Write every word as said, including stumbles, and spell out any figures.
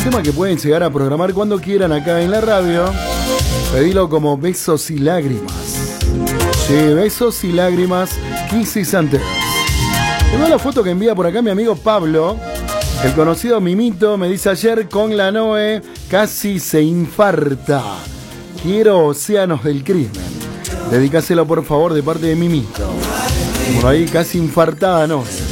tema que pueden llegar a programar cuando quieran acá en la radio. Pedilo como Besos y Lágrimas. Sí, Besos y Lágrimas, Kisses and Tears. Tengo la foto que envía por acá mi amigo Pablo, el conocido Mimito. Me dice: ayer con la Noe casi se infarta. Quiero Océanos del Crimen. Dedicáselo por favor de parte de Mimito. Por ahí casi infartada, ¿no?